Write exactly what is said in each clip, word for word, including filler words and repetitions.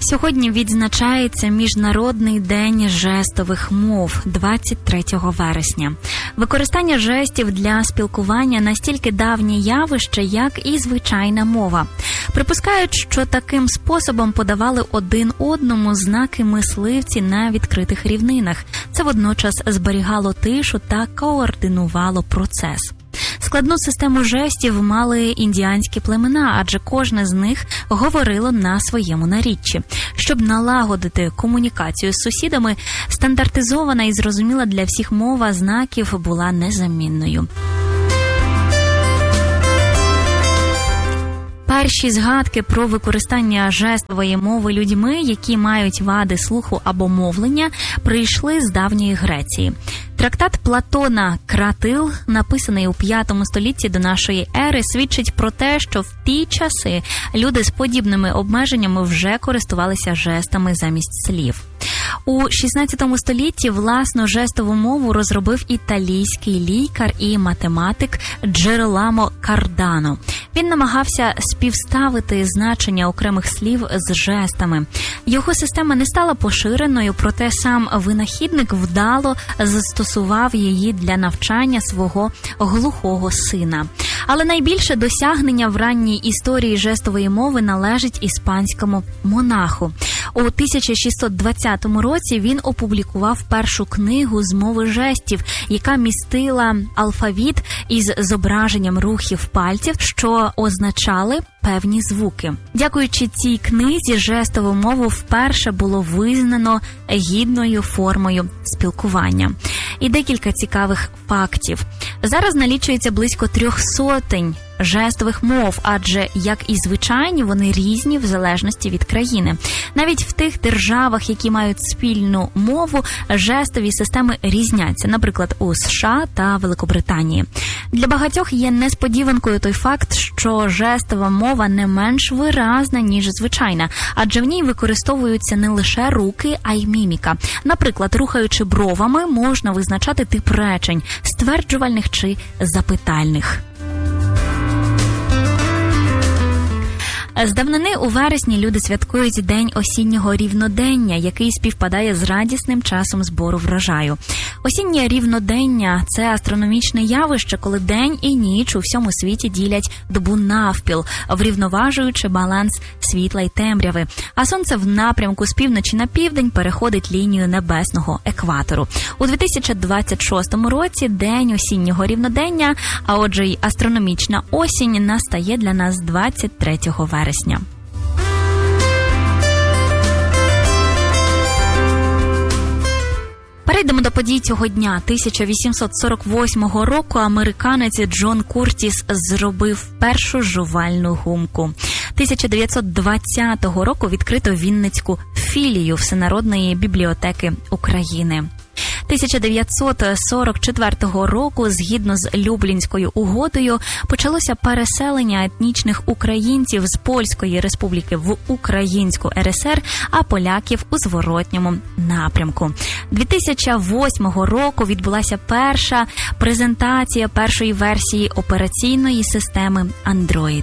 Сьогодні відзначається Міжнародний день жестових мов двадцять третього вересня. Використання жестів для спілкування настільки давнє явище, як і звичайна мова. Припускають, що таким способом подавали один одному знаки мисливці на відкритих рівнинах. Це водночас зберігало тишу та координувало процес. Складну систему жестів мали індіанські племена, адже кожне з них говорило на своєму наріччі. Щоб налагодити комунікацію з сусідами, стандартизована і зрозуміла для всіх мова знаків була незамінною. Перші згадки про використання жестової мови людьми, які мають вади слуху або мовлення, прийшли з давньої Греції. Трактат Платона «Кратил», написаний у п'ятому столітті до нашої ери, свідчить про те, що в ті часи люди з подібними обмеженнями вже користувалися жестами замість слів. У шістнадцятому столітті власну жестову мову розробив італійський лікар і математик Джероламо Кардано. Він намагався співставити значення окремих слів з жестами. Його система не стала поширеною, проте сам винахідник вдало застосував її для навчання свого глухого сина. Але найбільше досягнення в ранній історії жестової мови належить іспанському монаху. У тисяча шістсот двадцятому році він опублікував першу книгу з мови жестів, яка містила алфавіт із зображенням рухів пальців, що означали певні звуки. Дякуючи цій книзі, жестову мову вперше було визнано гідною формою спілкування. І декілька цікавих фактів. Зараз налічується близько трьох сотень жестових мов, адже, як і звичайні, вони різні в залежності від країни. Навіть в тих державах, які мають спільну мову, жестові системи різняться, наприклад, у США та Великобританії. Для багатьох є несподіванкою той факт, що жестова мова не менш виразна, ніж звичайна, адже в ній використовуються не лише руки, а й міміка. Наприклад, рухаючи бровами, можна визначати тип речень – стверджувальних чи запитальних. З давнини у вересні люди святкують День осіннього рівнодення, який співпадає з радісним часом збору врожаю. Осіннє рівнодення – це астрономічне явище, коли день і ніч у всьому світі ділять добу навпіл, врівноважуючи баланс світла й темряви. А сонце в напрямку з півночі на південь переходить лінію небесного екватору. У дві тисячі двадцять шостому році День осіннього рівнодення, а отже й астрономічна осінь, настає для нас двадцять третього вересня. Перейдемо до подій цього дня. тисяча вісімсот сорок восьмого року американець Джон Куртіс зробив першу жувальну гумку. тисяча дев'ятсот двадцятого року відкрито Вінницьку філію Всенародної бібліотеки України. тисяча дев'ятсот сорок четвертого року, згідно з Люблінською угодою, почалося переселення етнічних українців з Польської республіки в Українську РСР, а поляків у зворотньому напрямку. дві тисячі восьмого року відбулася перша презентація першої версії операційної системи Android.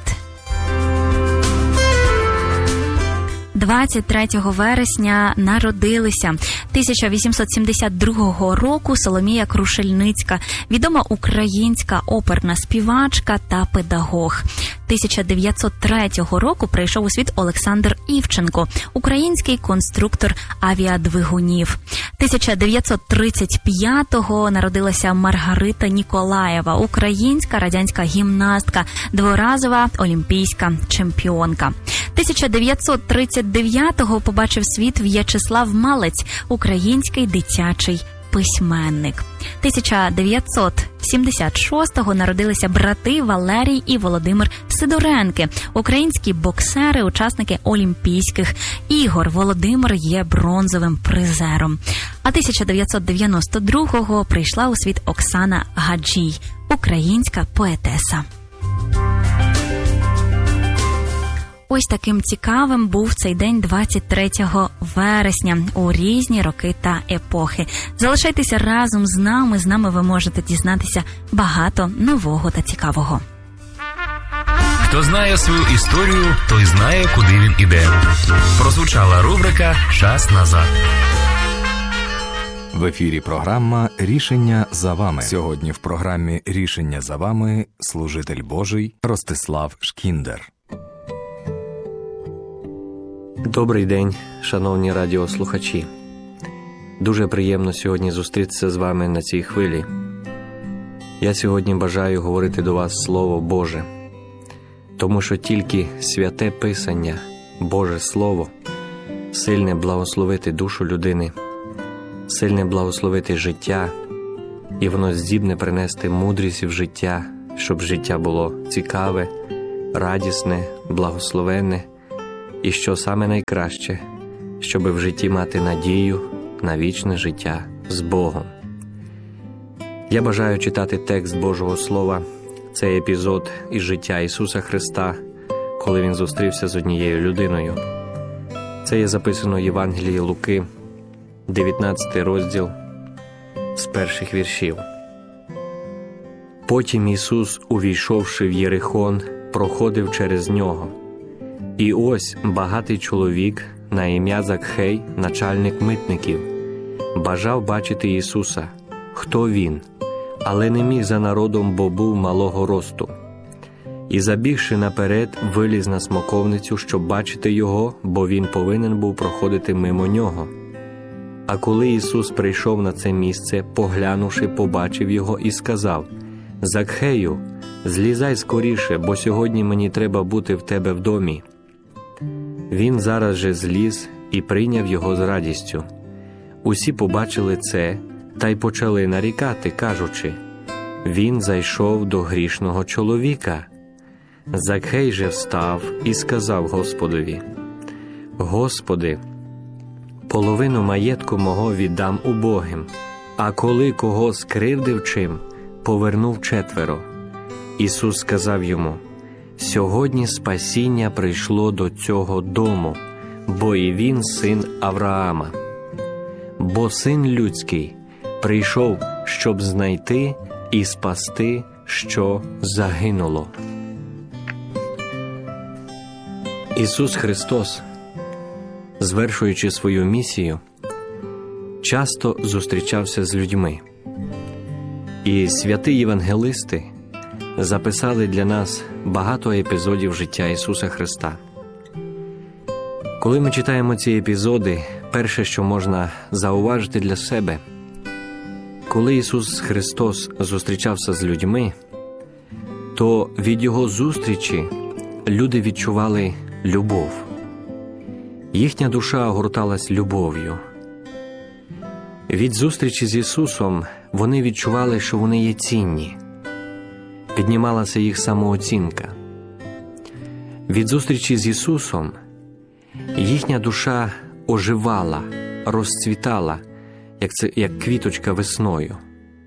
двадцять третього вересня народилися тисяча вісімсот сімдесят другого року Соломія Крушельницька, відома українська оперна співачка та педагог. тисяча дев'ятсот третього року прийшов у світ Олександр Івченко, український конструктор авіадвигунів. тисяча дев'ятсот тридцять п'ятого народилася Маргарита Ніколаєва, українська радянська гімнастка, дворазова олімпійська чемпіонка. тисяча дев'ятсот тридцять дев'ятого побачив світ В'ячеслав Малець, український дитячий письменник. тисяча дев'ятсот сімдесят шостого народилися брати Валерій і Володимир Сидоренки, українські боксери, учасники Олімпійських ігор. Володимир є бронзовим призером. А тисяча дев'ятсот дев'яносто другого прийшла у світ Оксана Гаджій, українська поетеса. Ось таким цікавим був цей день двадцять третього вересня у різні роки та епохи. Залишайтеся разом з нами, з нами ви можете дізнатися багато нового та цікавого. Хто знає свою історію, той знає, куди він іде. Прозвучала рубрика «Час назад». В ефірі програма «Рішення за вами». Сьогодні в програмі «Рішення за вами» служитель Божий Ростислав Шкіндер. Добрий день, шановні радіослухачі. Дуже приємно сьогодні зустрітися з вами на цій хвилі. Я сьогодні бажаю говорити до вас Слово Боже, тому що тільки святе Писання, Боже Слово, сильне благословити душу людини, сильне благословити життя, і воно здібне принести мудрість в життя, щоб життя було цікаве, радісне, благословенне, і що саме найкраще, щоб в житті мати надію на вічне життя з Богом. Я бажаю читати текст Божого Слова, цей епізод із життя Ісуса Христа, коли Він зустрівся з однією людиною. Це є записано в Євангелії Луки, дев'ятнадцятий розділ, з перших віршів. Потім Ісус, увійшовши в Єрихон, проходив через нього. І ось багатий чоловік на ім'я Закхей, начальник митників, бажав бачити Ісуса, хто Він, але не міг за народом, бо був малого росту. І, забігши наперед, виліз на смоковницю, щоб бачити Його, бо Він повинен був проходити мимо нього. А коли Ісус прийшов на це місце, поглянувши, побачив Його і сказав: «Закхею, злізай скоріше, бо сьогодні мені треба бути в тебе в домі». Він зараз же зліз і прийняв Його з радістю. Усі побачили це, та й почали нарікати, кажучи: «Він зайшов до грішного чоловіка». Закхей же встав і сказав Господові: «Господи, половину маєтку мого віддам убогим, а коли кого скривдив чим, повернув четверо». Ісус сказав йому: «Сьогодні спасіння прийшло до цього дому, бо і він син Авраама. Бо Син Людський прийшов, щоб знайти і спасти, що загинуло». Ісус Христос, звершуючи свою місію, часто зустрічався з людьми. І святі євангелисти записали для нас багато епізодів життя Ісуса Христа. Коли ми читаємо ці епізоди, перше, що можна зауважити для себе, коли Ісус Христос зустрічався з людьми, то від Його зустрічі люди відчували любов. Їхня душа огорталась любов'ю. Від зустрічі з Ісусом вони відчували, що вони є цінні. Піднімалася їх самооцінка. Від зустрічі з Ісусом їхня душа оживала, розцвітала, як, це, як квіточка весною.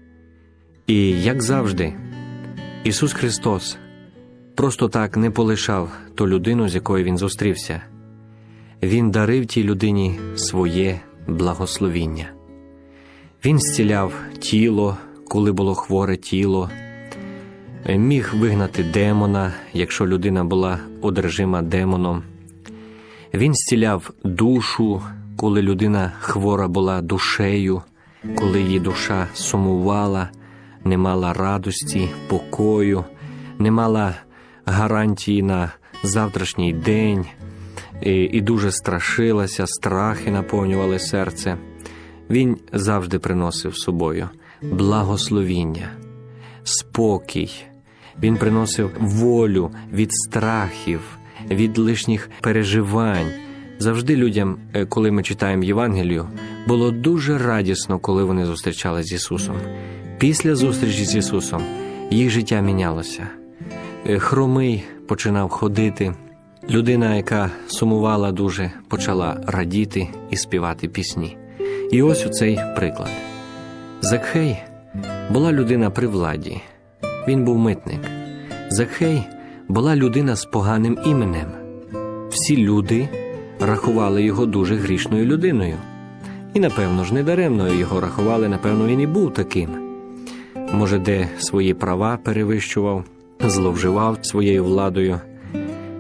І, як завжди, Ісус Христос просто так не полишав ту людину, з якою Він зустрівся. Він дарив тій людині своє благословіння. Він зціляв тіло, коли було хворе тіло, міг вигнати демона, якщо людина була одержима демоном. Він зціляв душу, коли людина хвора була душею, коли її душа сумувала, не мала радості, покою, не мала гарантії на завтрашній день, і, і дуже страшилася, страхи наповнювали серце. Він завжди приносив з собою благословіння, спокій. Він приносив волю від страхів, від лишніх переживань. Завжди людям, коли ми читаємо Євангелію, було дуже радісно, коли вони зустрічалися з Ісусом. Після зустрічі з Ісусом їх життя мінялося. Хромий починав ходити. Людина, яка сумувала дуже, почала радіти і співати пісні. І ось оцей приклад. Закхей була людина при владі. Він був митник. Закхей була людина з поганим іменем. Всі люди рахували його дуже грішною людиною. І, напевно ж, недаремно його рахували, напевно, він і був таким. Може, де свої права перевищував, зловживав своєю владою,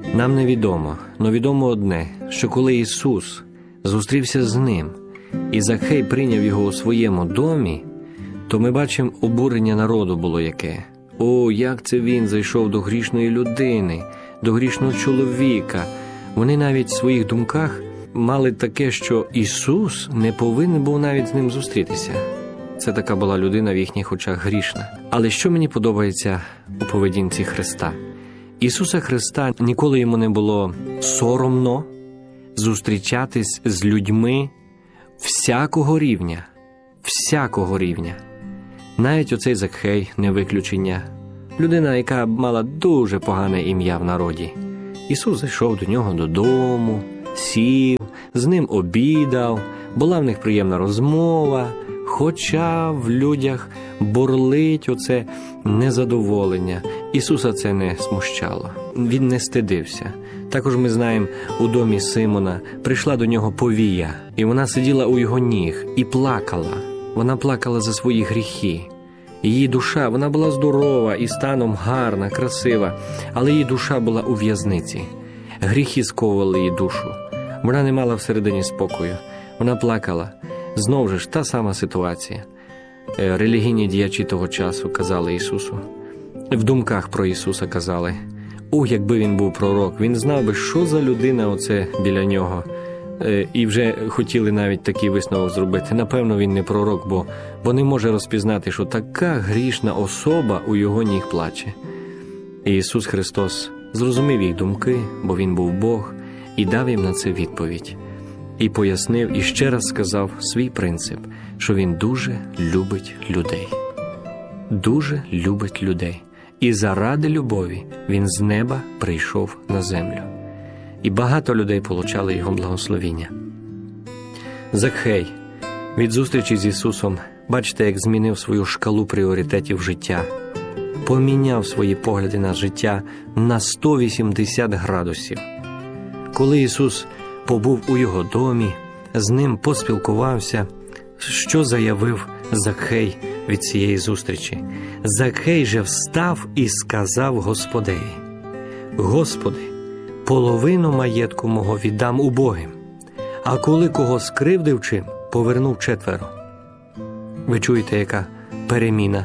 Нам невідомо, но відомо одне, що коли Ісус зустрівся з ним, і Закхей прийняв його у своєму домі, то ми бачимо, обурення народу було яке. О, як це він зайшов до грішної людини, до грішного чоловіка. Вони навіть в своїх думках мали таке, що Ісус не повинен був навіть з ним зустрітися. Це така була людина в їхніх очах грішна. Але що мені подобається у поведінці Христа? Ісуса Христа ніколи йому не було соромно зустрічатись з людьми всякого рівня, всякого рівня. Навіть оцей Закхей не виключення. Людина, яка мала дуже погане ім'я в народі. Ісус зайшов до нього додому, сів, з ним обідав, була в них приємна розмова, хоча в людях бурлить оце незадоволення. Ісуса це не смущало. Він не стидився. Також ми знаємо, у домі Симона прийшла до нього повія, і вона сиділа у його ніг і плакала. Вона плакала за свої гріхи. Її душа, вона була здорова і станом гарна, красива, але її душа була у в'язниці. Гріхи сковували її душу. Вона не мала всередині спокою. Вона плакала. Знову ж та сама ситуація. Релігійні діячі того часу казали Ісусу. В думках про Ісуса казали: «О, якби він був пророк, він знав би, що за людина оце біля нього». І вже хотіли навіть такий висновок зробити. Напевно, він не пророк, бо, бо не може розпізнати, що така грішна особа у його ніг плаче. І Ісус Христос зрозумів їх думки, бо Він був Бог, і дав їм на це відповідь. І пояснив, і ще раз сказав свій принцип, що Він дуже любить людей. Дуже любить людей. І заради любові Він з неба прийшов на землю. І багато людей получали Його благословіння. Закхей від зустрічі з Ісусом, бачите, як змінив свою шкалу пріоритетів життя. Поміняв свої погляди на життя на сто вісімдесят градусів. Коли Ісус побув у його домі, з ним поспілкувався, що заявив Закхей від цієї зустрічі? Закхей же встав і сказав Господеві: «Господи, половину маєтку мого віддам убогим, а коли кого скривдив чим, повернув четверо». Ви чуєте, яка переміна,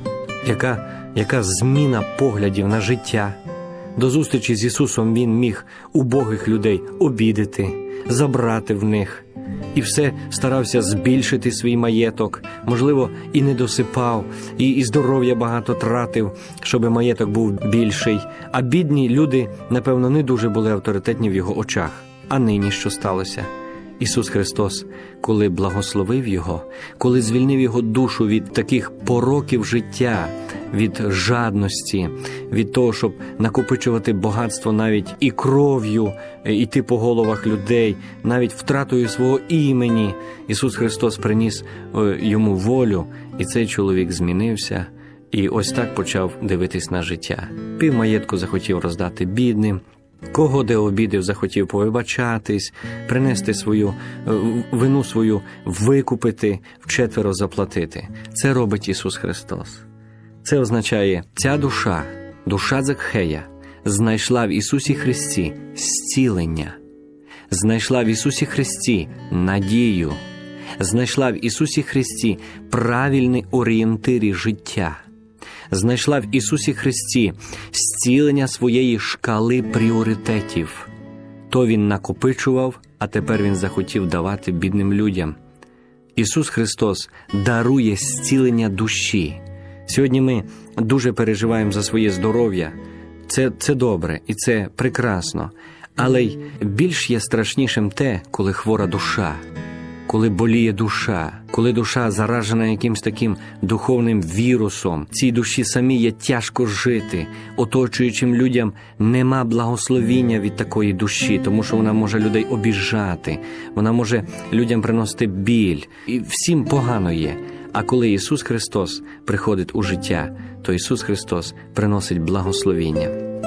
яка, яка зміна поглядів на життя. До зустрічі з Ісусом він міг убогих людей обідати, забрати в них. І все старався збільшити свій маєток, можливо, і не досипав, і, і здоров'я багато тратив, щоб маєток був більший. А бідні люди, напевно, не дуже були авторитетні в його очах. А нині що сталося? Ісус Христос, коли благословив його, коли звільнив його душу від таких пороків життя, від жадності, від того, щоб накопичувати багатство навіть і кров'ю, іти по головах людей, навіть втратою свого імені, Ісус Христос приніс йому волю, і цей чоловік змінився, і ось так почав дивитись на життя. Пів маєтку захотів роздати бідним, кого де обідив, захотів повибачатись, принести свою вину свою, викупити, вчетверо заплатити. Це робить Ісус Христос. Це означає, ця душа, душа Закхея, знайшла в Ісусі Христі зцілення, знайшла в Ісусі Христі надію, знайшла в Ісусі Христі правильні орієнтири життя, знайшла в Ісусі Христі зцілення своєї шкали пріоритетів. То Він накопичував, а тепер Він захотів давати бідним людям. Ісус Христос дарує зцілення душі. Сьогодні ми дуже переживаємо за своє здоров'я. Це, це добре і це прекрасно. Але й більш є страшнішим те, коли хвора душа, коли боліє душа, коли душа заражена якимсь таким духовним вірусом. Цій душі самі є тяжко жити. Оточуючим людям нема благословіння від такої душі, тому що вона може людей обіжати, вона може людям приносити біль. І всім погано є. А коли Ісус Христос приходить у життя, то Ісус Христос приносить благословіння.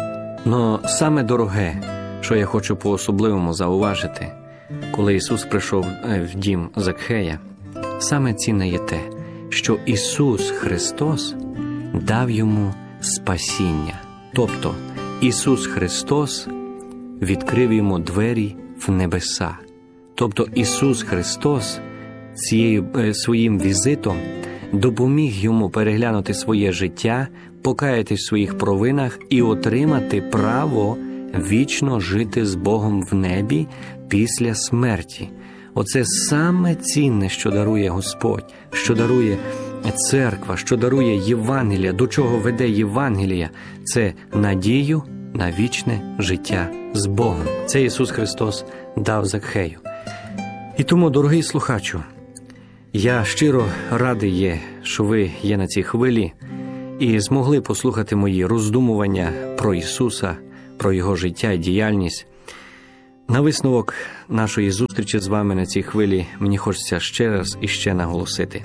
Но саме дороге, що я хочу по-особливому зауважити, коли Ісус прийшов в дім Закхея, саме цінне є те, що Ісус Христос дав йому спасіння. Тобто Ісус Христос відкрив йому двері в небеса. Тобто Ісус Христос цією, е, своїм візитом допоміг йому переглянути своє життя, покаятись в своїх провинах і отримати право вічно жити з Богом в небі після смерті. Оце саме цінне, що дарує Господь, що дарує церква, що дарує Євангелія, до чого веде Євангелія – це надію на вічне життя з Богом. Це Ісус Христос дав Закхею. І тому, дорогий слухачу, я щиро радий є, що ви є на цій хвилі і змогли послухати мої роздумування про Ісуса, про Його життя і діяльність. На висновок нашої зустрічі з вами на цій хвилі мені хочеться ще раз і ще наголосити.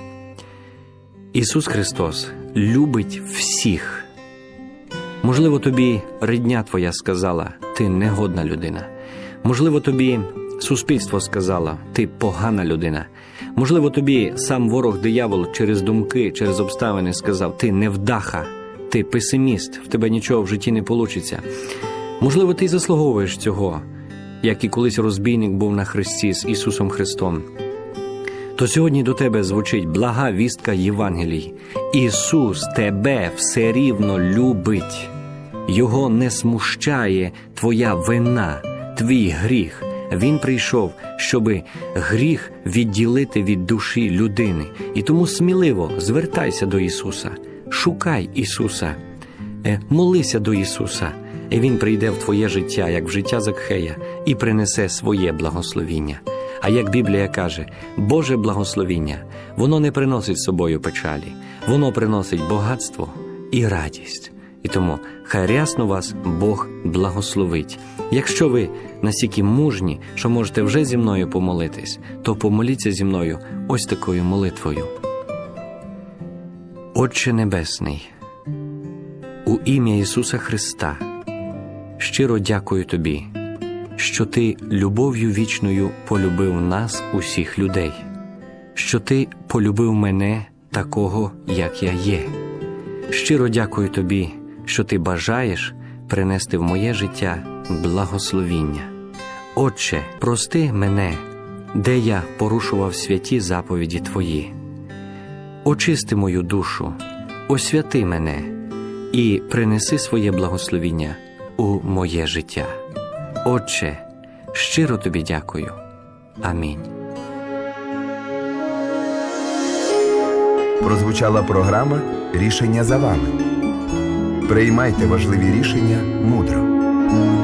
Ісус Христос любить всіх. Можливо, тобі рідня твоя сказала, ти негодна людина. Можливо, тобі суспільство сказало, ти погана людина. Можливо, тобі сам ворог-диявол через думки, через обставини сказав, ти невдаха, ти песиміст, в тебе нічого в житті не вийде. Можливо, ти заслуговуєш цього, як і колись розбійник був на хресті з Ісусом Христом. То сьогодні до тебе звучить блага вістка Євангелії. Ісус тебе все рівно любить. Його не смущає твоя вина, твій гріх. Він прийшов, щоби гріх відділити від душі людини. І тому сміливо звертайся до Ісуса, шукай Ісуса, молися до Ісуса. І Він прийде в твоє життя, як в життя Закхея, і принесе своє благословіння. А як Біблія каже, Боже благословіння, воно не приносить з собою печалі, воно приносить багатство і радість. І тому хай рясно вас Бог благословить. Якщо ви настільки мужні, що можете вже зі мною помолитись, то помоліться зі мною ось такою молитвою. Отче Небесний, у ім'я Ісуса Христа, щиро дякую Тобі, що Ти любов'ю вічною полюбив нас, усіх людей, що Ти полюбив мене такого, як я є. Щиро дякую Тобі, що Ти бажаєш принести в моє життя благословіння. Отче, прости мене, де я порушував святі заповіді Твої. Очисти мою душу, освяти мене і принеси своє благословіння у моє життя. Отче, щиро Тобі дякую. Амінь. Прозвучала програма «Рішення за вами». Приймайте важливі рішення мудро.